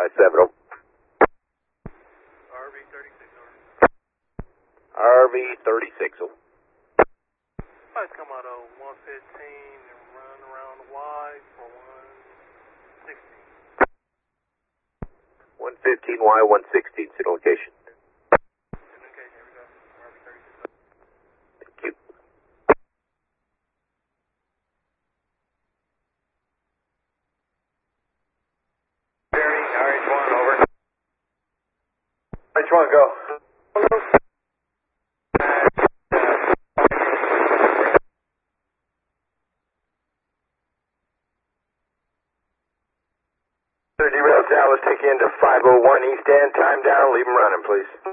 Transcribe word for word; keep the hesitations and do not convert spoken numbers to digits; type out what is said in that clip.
five seven, over. R V thirty-six, over. R V thirty-six, over. Let's come out of one fifteen and run around the Y for one sixteen. one fifteen Y, one sixteen, signal location. Okay, here we go. R V thirty-six. Thank you. R H one, over. R H one, go. Derail Dallas, take you into five oh one East End, time down, leave them running, please.